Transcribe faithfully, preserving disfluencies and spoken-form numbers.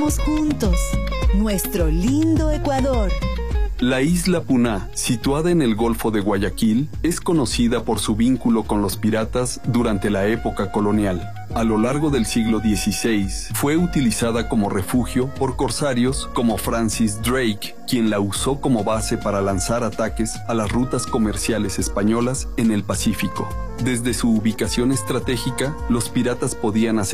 Vamos juntos, nuestro lindo Ecuador. La isla Puná, situada en el Golfo de Guayaquil, es conocida por su vínculo con los piratas durante la época colonial. A lo largo del siglo dieciséis, fue utilizada como refugio por corsarios como Francis Drake, quien la usó como base para lanzar ataques a las rutas comerciales españolas en el Pacífico. Desde su ubicación estratégica, los piratas podían hacer